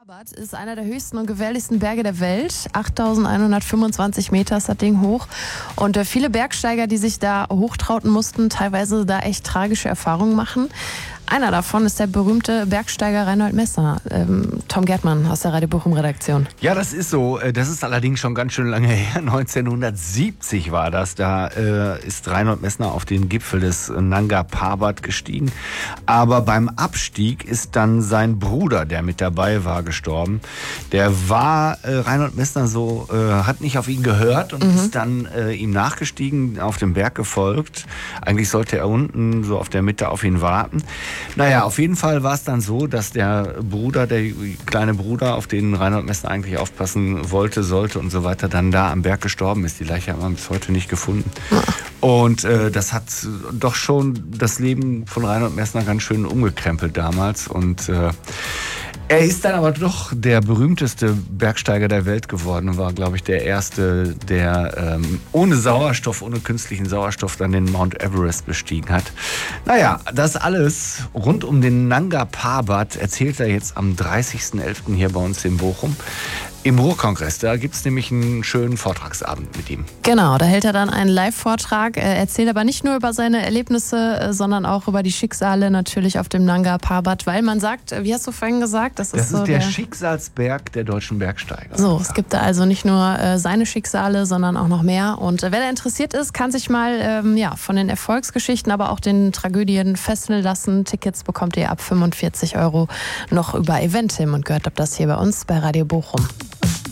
Parbat ist einer der höchsten und gefährlichsten Berge der Welt. 8.125 Meter ist das Ding hoch. Und viele Bergsteiger, die sich da hochtrauten mussten, teilweise da echt tragische Erfahrungen machen. Einer davon ist der berühmte Bergsteiger Reinhold Messner. Tom Gerdmann aus der Radio Bochum-Redaktion. Ja, das ist so. Das ist allerdings schon ganz schön lange her. 1970 war das. Da ist Reinhold Messner auf den Gipfel des Nanga Parbat gestiegen. Aber beim Abstieg ist dann sein Bruder, der mit dabei war, gestorben. Der war Reinhold Messner hat nicht auf ihn gehört und ist dann ihm nachgestiegen, auf den Berg gefolgt. Eigentlich sollte er unten so auf der Mitte auf ihn warten. Naja, auf jeden Fall war es dann so, dass der kleine Bruder, auf den Reinhold Messner eigentlich aufpassen wollte, sollte und so weiter, dann da am Berg gestorben ist. Die Leiche hat man bis heute nicht gefunden. Und das hat doch schon das Leben von Reinhold Messner ganz schön umgekrempelt damals. Und er ist dann aber doch der berühmteste Bergsteiger der Welt geworden und war, glaube ich, der Erste, der ohne Sauerstoff, ohne künstlichen Sauerstoff dann den Mount Everest bestiegen hat. Naja, das alles rund um den Nanga Parbat erzählt er jetzt am 30.11. hier bei uns in Bochum. Im Ruhrkongress, da gibt es nämlich einen schönen Vortragsabend mit ihm. Genau, da hält er dann einen Live-Vortrag, erzählt aber nicht nur über seine Erlebnisse, sondern auch über die Schicksale natürlich auf dem Nanga Parbat, weil man sagt, wie hast du vorhin gesagt, das ist so der Schicksalsberg der deutschen Bergsteiger. So, es gibt da also nicht nur seine Schicksale, sondern auch noch mehr. Und wer da interessiert ist, kann sich mal von den Erfolgsgeschichten, aber auch den Tragödien fesseln lassen. Tickets bekommt ihr ab 45 € noch über Eventim und gehört das hier bei uns bei Radio Bochum.